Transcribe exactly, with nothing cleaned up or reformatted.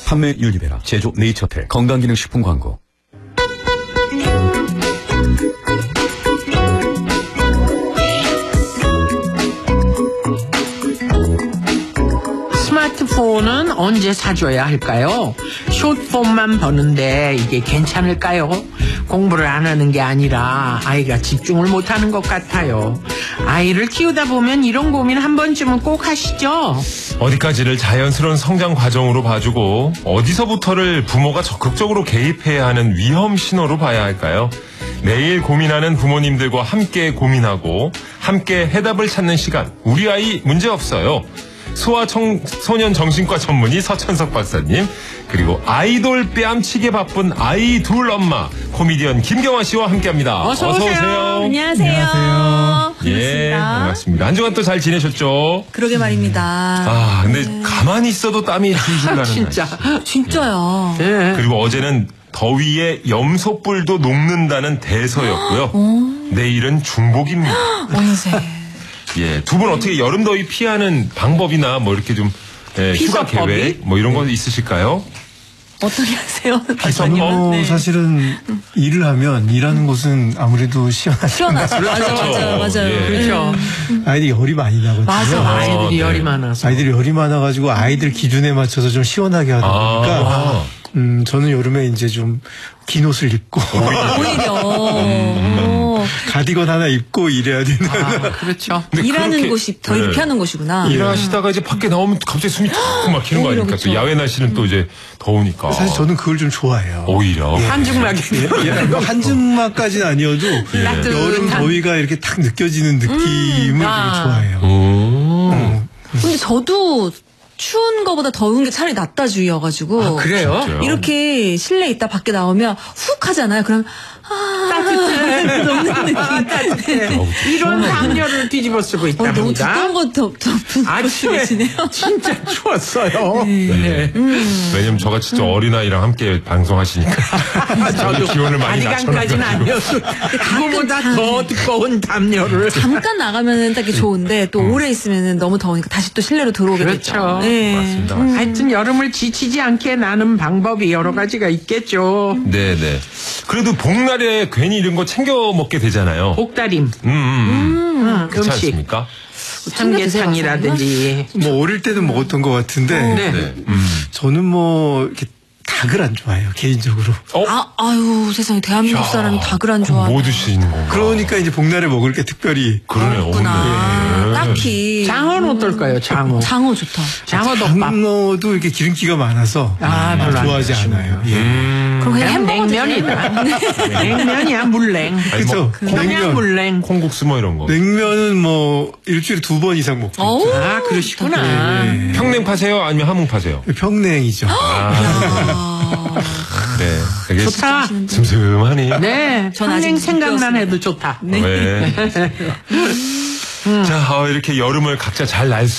판매 유니베라, 제조 네이처텔, 건강기능식품 광고. 스마트폰은 언제 사줘야 할까요? 숏폼만 버는데 이게 괜찮을까요? 공부를 안 하는 게 아니라 아이가 집중을 못하는 것 같아요. 아이를 키우다 보면 이런 고민 한 번쯤은 꼭 하시죠? 어디까지를 자연스러운 성장 과정으로 봐주고 어디서부터를 부모가 적극적으로 개입해야 하는 위험 신호로 봐야 할까요? 매일 고민하는 부모님들과 함께 고민하고 함께 해답을 찾는 시간. 우리 아이 문제없어요. 소아청, 소년 정신과 전문의 서천석 박사님, 그리고 아이돌 뺨치게 바쁜 아이 둘 엄마 코미디언 김경화 씨와 함께합니다. 어서, 어서 오세요. 오세요. 안녕하세요. 안녕하세요. 예, 반갑습니다. 반갑습니다. 한 주간 또 잘 지내셨죠? 그러게 말입니다. 아, 근데 네. 가만히 있어도 땀이 줄줄 나는 진짜. 날씨. 진짜요. 예. 그리고 어제는 더위에 염소뿔도 녹는다는 대서였고요. 내일은 중복입니다. 어느새. 예, 두 분 어떻게 여름 더위 피하는 방법이나 뭐 이렇게 좀 예, 휴가 피서법이? 계획 뭐 이런 거 있으실까요? 어떻게 하세요? 저는 뭐 네. 사실은 일을 하면 일하는 곳은 아무래도 시원하죠. 시원하죠. 맞아, 그렇죠. 맞아요, 맞아요. 예. 그렇죠. 아이들이 열이 많이 나거든요. 맞아. 아, 아이들이 네. 열이 많아서. 아이들이 열이 많아가지고 아이들 기준에 맞춰서 좀 시원하게 하다 보니까 아. 음 저는 여름에 이제 좀 긴 옷을 입고 오히려. 어, 가디건 하나 입고 일해야 되는. 아, 그렇죠. 근데 일하는 그렇게- 곳이 더위를 네. 피하는 곳이구나. 일하시다가 이제 밖에 나오면 갑자기 숨이 턱 막히는 거 오히려 아닙니까? 그렇죠. 또 야외 날씨는 또 이제 더우니까. 사실 저는 그걸 좀 좋아해요. 오히려. 한증막이. 예, 뭐 한증막까지는 아니어도 따뜻한. 여름 더위가 이렇게 탁 느껴지는 느낌을 아. 되게 좋아해요. 음. 근데 저도 추운 거보다 더운 게 차라리 낫다 주의여가지고. 아, 그래요? 진짜요? 이렇게 실내에 있다 밖에 나오면 훅 하잖아요. 그럼 아 따뜻해. 녹는 느낌. 이런 담요를 뒤집어 쓰고 어, 너무 있답니다. 두꺼운 거 덮, 덮은 아침에 계시네요. 진짜 추웠어요. 네. 왜냐면 저가 진짜 어린아이랑 함께 방송하시니까. 저도 기온을 많이 가디건까지는 아니었어. 그거보다 더 두꺼운 담요를. 잠깐 나가면은 딱 좋은데 또 오래 있으면은 너무 더우니까 다시 또 실내로 들어오게 그렇죠. 되죠. 네. 맞습니다. 맞습니다. 하여튼 여름을 지치지 않게 나는 방법이 여러 가지가 있겠죠. 네네. 그래도 복날에 괜히 이런 거 챙겨 먹게 되잖아요. 복다림, 음, 음, 음. 음, 그렇지 음식, 않습니까? 삼계탕이라든지. 뭐 어릴 때는 먹었던 것 같은데 네. 네. 음. 저는 뭐 이렇게 닭을 안 좋아해요 개인적으로. 어? 아, 아유 세상에 대한민국 사람이 닭을 안 좋아해. 뭐 드시는 건가? 그러니까 이제 복날에 먹을 게 특별히 그러네요. 없구나. 없네. 딱히 장어는 어떨까요? 장어. 장어 좋다. 장어덮밥. 장어도 이렇게 기름기가 많아서 아, 별로 안 좋아하지 좋아하시네요. 않아요. 예. 음. 그럼 그냥 그냥 햄버거 드세요. 냉면이다. 냉면이야 물냉. 아니, 뭐, 그렇죠. 그냥 냉면. 물냉. 콩국수 뭐 이런 거. 냉면은 뭐 일주일에 두 번 이상 먹고 어우, 아 그러시구나. 네. 평냉 파세요? 아니면 함흥 파세요? 평냉이죠. 아, 네. 되게 좋다. 슴슴하니. 네. 전 아직 평냉 생각만 못 해도 좋다. 네. 자, 어, 이렇게 여름을 각자 잘 날 수